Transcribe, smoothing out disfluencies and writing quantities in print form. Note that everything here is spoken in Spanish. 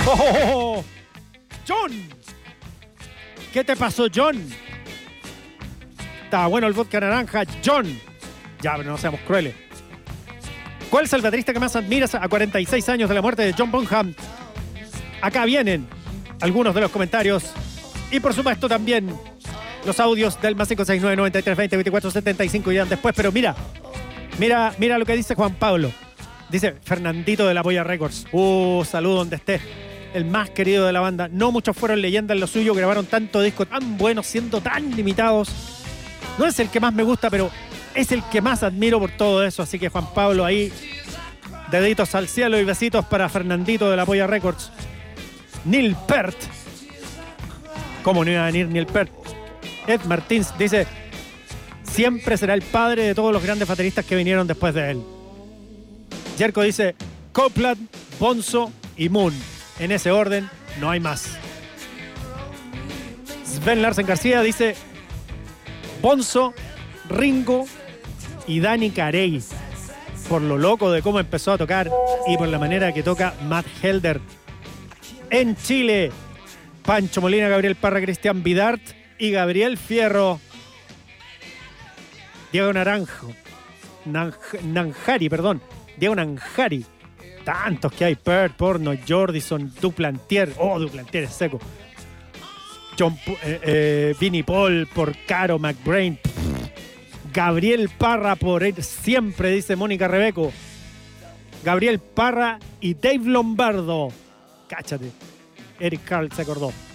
¡Oh! ¡John! ¿Qué te pasó, John? Estaba bueno el vodka naranja, John. Ya, pero no seamos crueles. ¿Cuál es el baterista que más admiras a 46 años de la muerte de John Bonham? Acá vienen algunos de los comentarios. Y por supuesto también los audios del más 569 93 20 24 75 irán después. Pero mira lo que dice Juan Pablo. Dice Fernandito de la Polla Records. Saludo donde esté. El más querido de la banda. No muchos fueron leyendas en lo suyo, grabaron tanto disco tan bueno, siendo tan limitados. No es el que más me gusta, pero es el que más admiro por todo eso. Así que Juan Pablo ahí, deditos al cielo y besitos para Fernandito de la Polla Records. Neil Peart. ¿Cómo no iba a venir Neil Peart? Ed Martins dice, siempre será el padre de todos los grandes bateristas que vinieron después de él. Jerko dice, Copland, Bonzo y Moon. En ese orden, no hay más. Sven Larsen García dice Bonzo, Ringo y Danny Carey. Por lo loco de cómo empezó a tocar y por la manera que toca Matt Helder. En Chile, Pancho Molina, Gabriel Parra, Cristian Vidart y Gabriel Fierro. Diego Naranjo. Diego Nanjari. Tantos que hay. Peart, Porno, Jordison, Duplantier. Duplantier es seco. Vinnie Paul, Porcaro, McBrain. Gabriel Parra por él siempre, dice Mónica Rebeco. Gabriel Parra y Dave Lombardo. Cáchate. Eric Carl se acordó.